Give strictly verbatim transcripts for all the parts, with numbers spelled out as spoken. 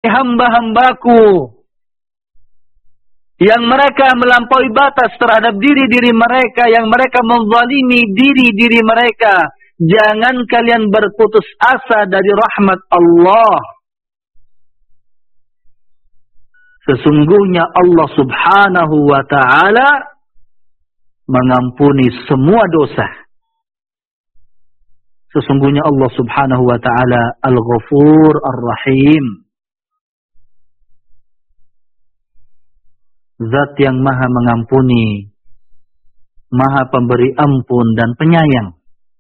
hamba-hambaku yang mereka melampaui batas terhadap diri-diri mereka, yang mereka menzalimi diri-diri mereka, jangan kalian berputus asa dari rahmat Allah. Sesungguhnya Allah subhanahu wa ta'ala mengampuni semua dosa. Sesungguhnya Allah subhanahu wa ta'ala Al-Ghafur Ar-Rahim. Zat yang maha mengampuni, maha pemberi ampun dan penyayang.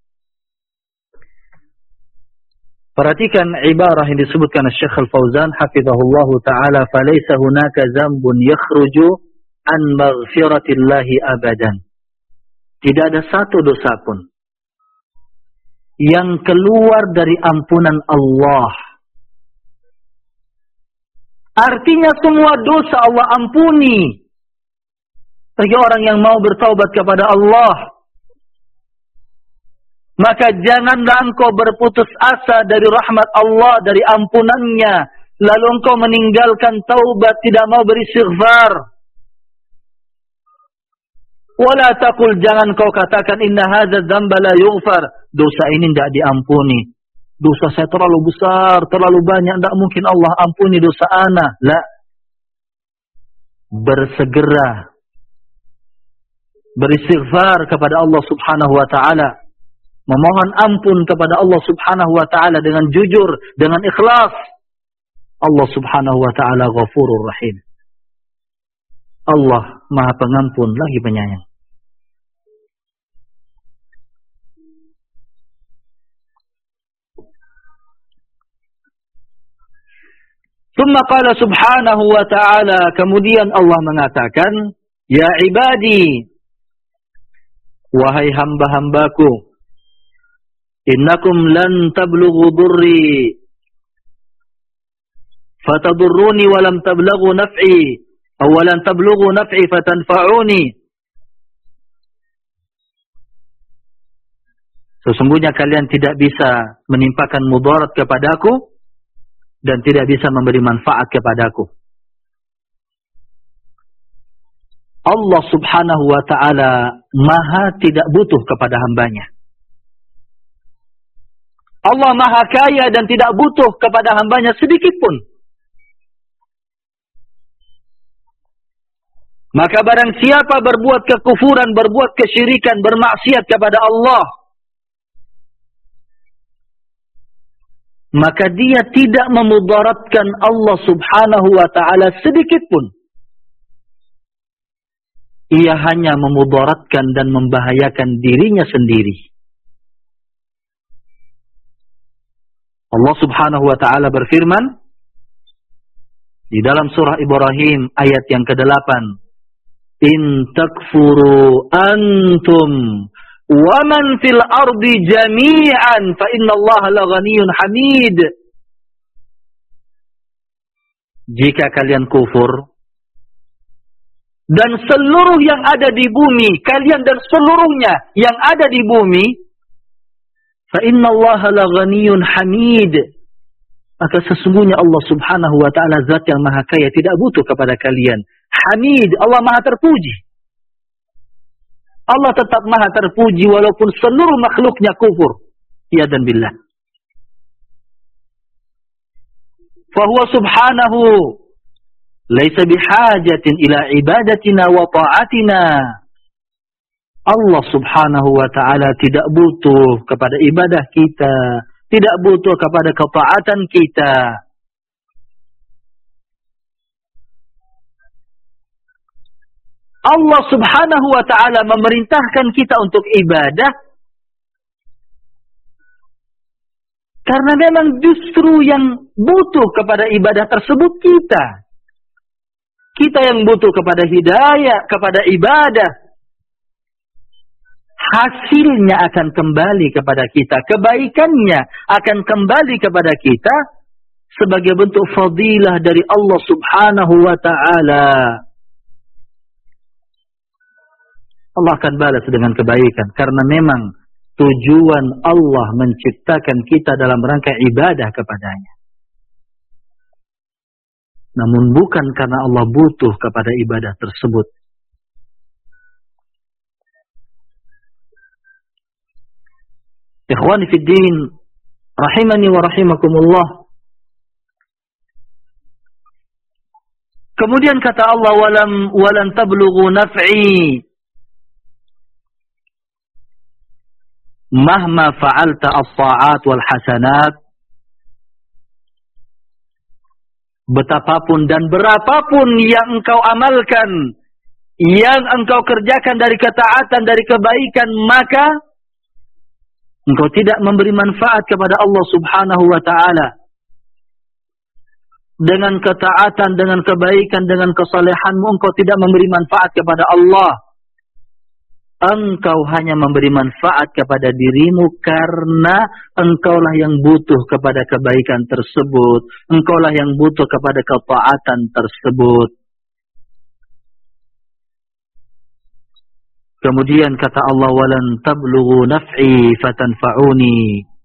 Perhatikan ibarah yang disebutkan Syekh Al-Fauzan hafizahullah ta'ala, falaysa hunaka zambun yakhruju an maghfiratillahi abadan. Tidak ada satu dosa pun yang keluar dari ampunan Allah. Artinya semua dosa Allah ampuni bagi orang yang mau bertaubat kepada Allah. Maka janganlah engkau berputus asa dari rahmat Allah, dari ampunannya, lalu engkau meninggalkan taubat, tidak mau beristighfar. Wala taqul, jangan kau katakan inna hadza dzamba la yughfar, dosa ini tidak diampuni. Dosa saya terlalu besar, terlalu banyak, tidak mungkin Allah ampuni dosa ana. La. Bersegera beristighfar kepada Allah subhanahu wa ta'ala, memohon ampun kepada Allah subhanahu wa ta'ala dengan jujur, dengan ikhlas. Allah subhanahu wa ta'ala Ghafurur Rahim. Allah maha pengampun lagi penyayang. Tsumma qala subhanahu wa ta'ala, kemudian Allah mengatakan, ya ibadi, wahai hamba-hambaku, innakum lan tablughu durri fatadurruni wa lam tablughu naf'i aw lan tablughu naf'i fatanfa'uni. Sesungguhnya kalian tidak bisa menimpakan mudarat kepadaku dan tidak bisa memberi manfaat kepadaku. Allah subhanahu wa ta'ala maha tidak butuh kepada hambanya. Allah maha kaya dan tidak butuh kepada hambanya sedikit pun. Maka barang siapa berbuat kekufuran, berbuat kesyirikan, bermaksiat kepada Allah, maka dia tidak memudaratkan Allah subhanahu wa ta'ala sedikit pun. Ia hanya memudaratkan dan membahayakan dirinya sendiri. Allah subhanahu wa ta'ala berfirman di dalam surah Ibrahim ayat yang kedelapan, in takfuru antum wa man fil ardi jami'an fa innallaha laghaniyyun hamid. Jika kalian kufur dan seluruh yang ada di bumi, kalian dan seluruhnya yang ada di bumi, fa innallaha laghaniyyun hamid, maka sesungguhnya Allah subhanahu wa ta'ala zat yang maha kaya, tidak butuh kepada kalian. Hamid, Allah maha terpuji. Allah tetap maha terpuji walaupun seluruh makhluknya kufur. Ya dan billah. Fahuwa subhanahu laisa bihajatin ila ibadatina wa ta'atina. Allah subhanahu wa ta'ala tidak butuh kepada ibadah kita, tidak butuh kepada ketaatan kita. Allah subhanahu wa ta'ala memerintahkan kita untuk ibadah karena memang justru yang butuh kepada ibadah tersebut kita. Kita yang butuh kepada hidayah, kepada ibadah. Hasilnya akan kembali kepada kita. Kebaikannya akan kembali kepada kita sebagai bentuk fadilah dari Allah subhanahu wa ta'ala. Allah akan balas dengan kebaikan. Karena memang tujuan Allah menciptakan kita dalam rangka ibadah kepadanya. namun bukan karena Allah butuh kepada ibadah tersebut. Ikhwani fid din, rahimani wa rahimakumullah. Kemudian kata Allah, walam walan tablughu naf'i mahma fa'alta as-sa'at wal hasanat. Betapapun dan berapapun yang engkau amalkan, yang engkau kerjakan dari ketaatan, dari kebaikan, maka engkau tidak memberi manfaat kepada Allah Subhanahu wa ta'ala. Dengan ketaatan, dengan kebaikan, dengan kesalehanmu, engkau tidak memberi manfaat kepada Allah. Engkau hanya memberi manfaat kepada dirimu karena engkaulah yang butuh kepada kebaikan tersebut. Engkaulah yang butuh kepada ketaatan tersebut. Kemudian kata Allah, walan tablughu naf'i fatanfa'uni.